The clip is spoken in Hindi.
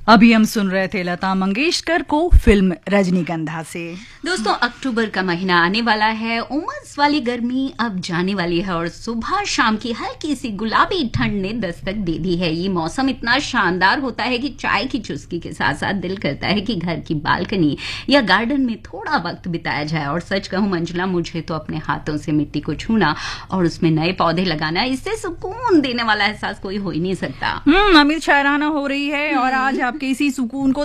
अभी हम सुन रहे थे लता मंगेशकर को फिल्म रजनीगंधा से। दोस्तों, अक्टूबर का महीना आने वाला है, उमस वाली गर्मी अब जाने वाली है और सुबह शाम की हल्की सी गुलाबी ठंड ने दस्तक दे दी है। ये मौसम इतना शानदार होता है कि चाय की चुस्की के साथ साथ दिल करता है कि घर की बालकनी या गार्डन में थोड़ा वक्त बिताया जाए। और सच कहूं मंजुला, मुझे तो अपने हाथों से मिट्टी को छूना और उसमें नए पौधे लगाना, इससे सुकून देने वाला एहसास कोई हो ही नहीं सकता। अमित शायराना हो रही है और आज आपके इसी सुकून को